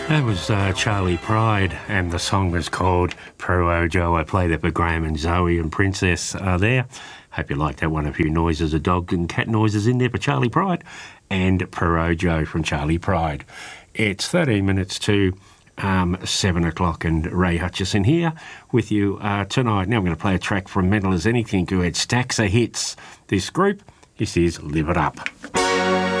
That was Charlie Pride, and the song was called Peru Joe. I played it for Graham and Zoe and Princess there. Hope you liked that one. A few noises of dog and cat noises in there for Charlie Pride and Peru Joe from Charlie Pride. It's 13 minutes to 7 o'clock, and Ray Hutchison here with you tonight. Now I'm going to play a track from Mental as Anything, who had stacks of hits. This group, this is Live It Up.